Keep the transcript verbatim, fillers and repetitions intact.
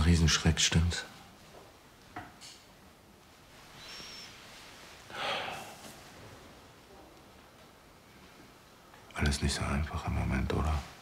Riesenschreck, stimmt's? Alles nicht so einfach im Moment, oder?